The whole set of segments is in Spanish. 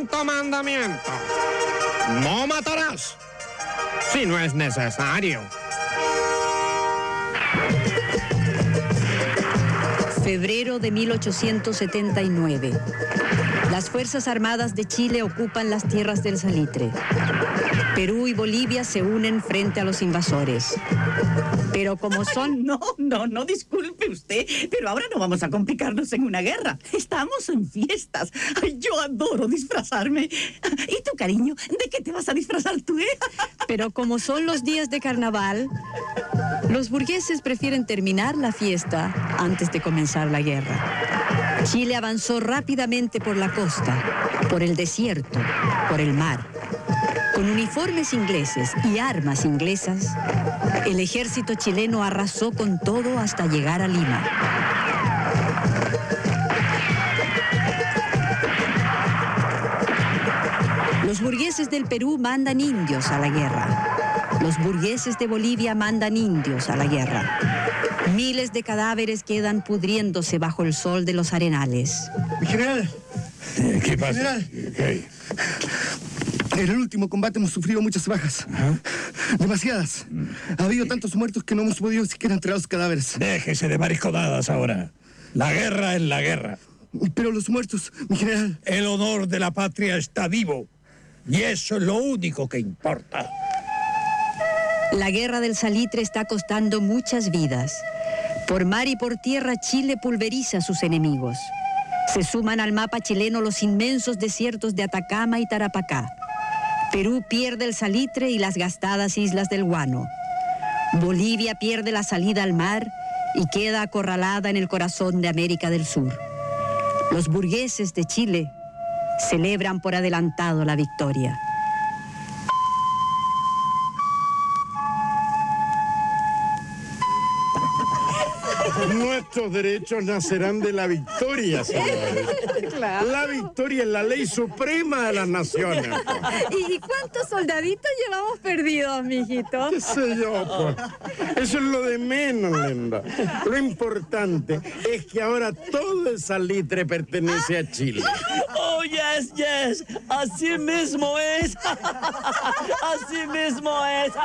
Quinto mandamiento. No matarás si no es necesario. Febrero de 1879. Las Fuerzas Armadas de Chile ocupan las tierras del Salitre. Perú y Bolivia se unen frente a los invasores. Pero como son... No, disculpe usted, pero ahora no vamos a complicarnos en una guerra. Estamos en fiestas. Ay, yo adoro disfrazarme. ¿Y tú, cariño? ¿De qué te vas a disfrazar tú, Pero como son los días de carnaval, los burgueses prefieren terminar la fiesta antes de comenzar la guerra. Chile avanzó rápidamente por la costa, por el desierto, por el mar. Con uniformes ingleses y armas inglesas, el ejército chileno arrasó con todo hasta llegar a Lima. Los burgueses del Perú mandan indios a la guerra. Los burgueses de Bolivia mandan indios a la guerra. Miles de cadáveres quedan pudriéndose bajo el sol de los arenales. Mi general. ¿Qué pasa? General. ¿Qué? En el último combate hemos sufrido muchas bajas. ¿Ah? Demasiadas. Ha habido tantos muertos que no hemos podido siquiera enterrar los cadáveres. Déjese de mariscodadas ahora. La guerra es la guerra. Pero los muertos, mi general... El honor de la patria está vivo. Y eso es lo único que importa. La guerra del Salitre está costando muchas vidas. Por mar y por tierra, Chile pulveriza a sus enemigos. Se suman al mapa chileno los inmensos desiertos de Atacama y Tarapacá. Perú pierde el Salitre y las gastadas islas del Guano. Bolivia pierde la salida al mar y queda acorralada en el corazón de América del Sur. Los burgueses de Chile celebran por adelantado la victoria. Nuestros derechos nacerán de la victoria, señores. Claro. La victoria es la ley suprema de las naciones. ¿Y cuántos soldaditos llevamos perdidos, mijito? ¿Qué sé yo, pues? Eso es lo de menos, Linda. Lo importante es que ahora todo el Salitre pertenece a Chile. Oh, yes. Así mismo es. Así mismo es.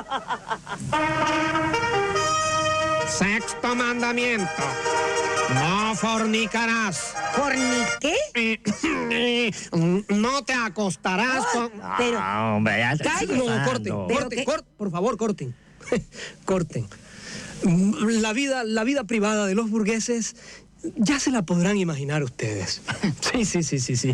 Sexto mandamiento. No fornicarás. ¿Forniqué? No te acostarás con... Pero... hombre, ya está No, corten, por favor, corten. Corten. La vida privada de los burgueses ya se la podrán imaginar ustedes. Sí.